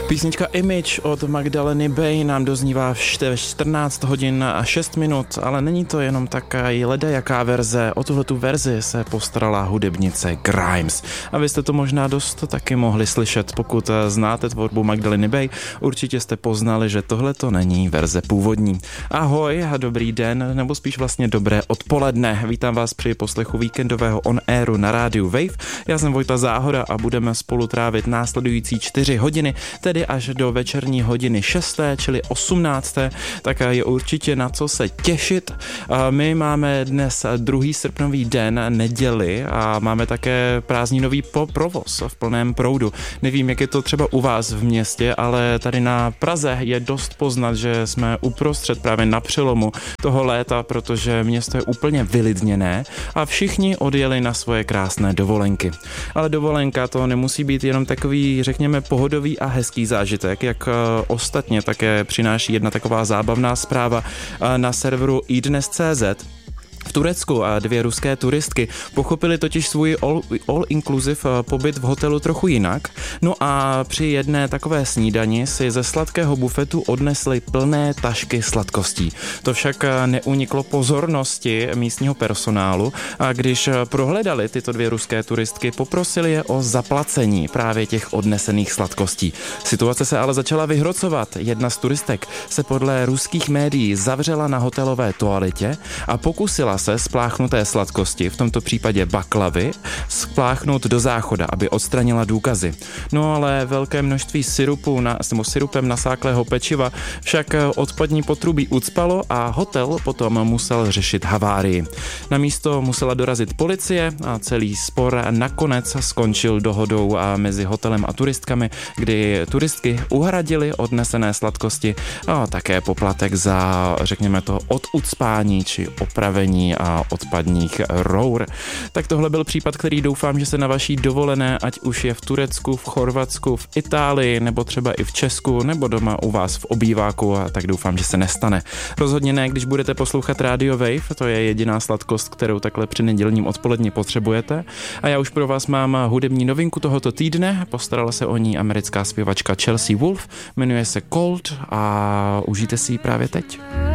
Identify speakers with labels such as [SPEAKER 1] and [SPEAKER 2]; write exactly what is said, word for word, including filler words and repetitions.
[SPEAKER 1] Písnička Image od Magdaleny Bay nám doznívá v čtrnáct hodin a šest minut, ale není to jenom taká i ledajaká verze. O tuhletu verzi se postarala hudebnice Grimes. A vy jste to možná dost taky mohli slyšet, pokud znáte tvorbu Magdaleny Bay. Určitě jste poznali, že tohle to není verze původní. Ahoj a dobrý den, nebo spíš vlastně dobré odpoledne. Vítám vás při poslechu víkendového on airu na rádiu Wave. Já jsem Vojta Záhoda a budeme spolu trávit následující čtyři hodiny, tedy až do večerní hodiny šesté, čili osmnácté, tak je určitě na co se těšit. My máme dnes druhý srpnový den, neděli, a máme také prázdninový provoz v plném proudu. Nevím, jak je to třeba u vás v městě, ale tady na Praze je dost poznat, že jsme uprostřed právě na přelomu toho léta, protože město je úplně vylidněné a všichni odjeli na svoje krásné dovolenky. Ale dovolenka to nemusí být jenom takový, řekněme, pohodový a hezký zážitek, jak ostatně také přináší jedna taková zábavná zpráva na serveru iDnes tečka cé zet. V Turecku a dvě ruské turistky pochopili totiž svůj all, all inclusive pobyt v hotelu trochu jinak. No a při jedné takové snídani si ze sladkého bufetu odnesli plné tašky sladkostí. To však neuniklo pozornosti místního personálu a když prohledali tyto dvě ruské turistky, poprosili je o zaplacení právě těch odnesených sladkostí. Situace se ale začala vyhrocovat. Jedna z turistek se podle ruských médií zavřela na hotelové toaletě a pokusila se spláchnuté sladkosti, v tomto případě baklavy, spláchnout do záchoda, aby odstranila důkazy. No ale velké množství syrupu na, nebo syrupem nasáklého pečiva však odpadní potrubí ucpalo a hotel potom musel řešit havárii. Na místo musela dorazit policie a celý spor nakonec skončil dohodou mezi hotelem a turistkami, kdy turistky uhradily odnesené sladkosti a také poplatek za, řekněme to, oducpání či opravení a odpadních rour. Tak tohle byl případ, který doufám, že se na vaší dovolené, ať už je v Turecku, v Chorvatsku, v Itálii, nebo třeba i v Česku, nebo doma u vás v obýváku, a tak doufám, že se nestane. Rozhodně ne, když budete poslouchat Radio Wave, to je jediná sladkost, kterou takhle při nedělním odpoledni potřebujete. A já už pro vás mám hudební novinku tohoto týdne, postarala se o ní americká zpěvačka Chelsea Wolfe, jmenuje se Cold a užijte si ji právě teď.